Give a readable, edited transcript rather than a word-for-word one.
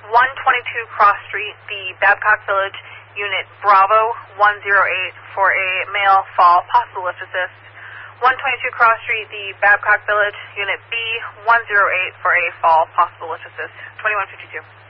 122 Cross Street, the Babcock Village, Unit Bravo 108 for a male fall, possible lift assist. 122 Cross Street, the Babcock Village, Unit B 108 for a fall, possible lift assist. 2152.